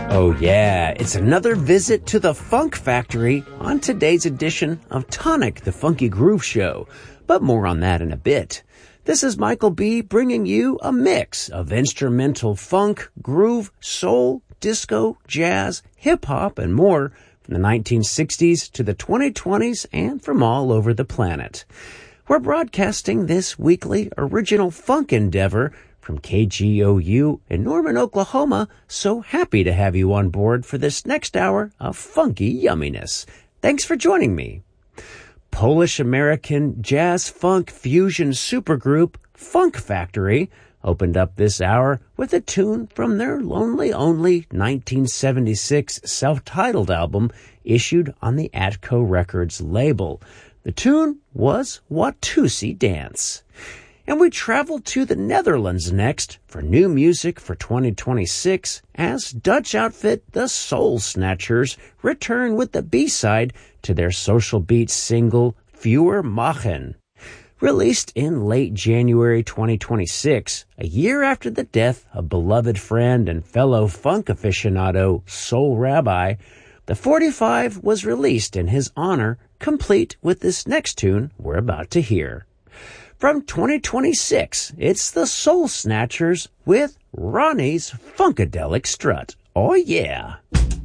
Oh yeah, it's another visit to the Funk Factory on today's edition of Tonic, the Funky Groove Show. But more on that in a bit. This is Michael B. bringing you a mix of instrumental funk, groove, soul, disco, jazz, hip-hop, and more from the 1960s to the 2020s and from all over the planet. We're broadcasting this weekly original funk endeavor from KGOU in Norman, Oklahoma. So happy to have you on board for this next hour of funky yumminess. Thanks for joining me. Polish-American jazz-funk fusion supergroup Funk Factory opened up this hour with a tune from their Lonely Only 1976 self-titled album issued on the Atco Records label. The tune was Watusi Dance. And we travel to the Netherlands next for new music for 2026 as Dutch outfit The Soul Snatchers return with the B-side to their social beat single Vuur Machen. Released in late January 2026, a year after the death of beloved friend and fellow funk aficionado Soul Rabbi, the 45 was released in his honor, complete with this next tune we're about to hear. From 2026, it's the Soul Snatchers with Ronnie's Funkadelic Strut. Oh yeah!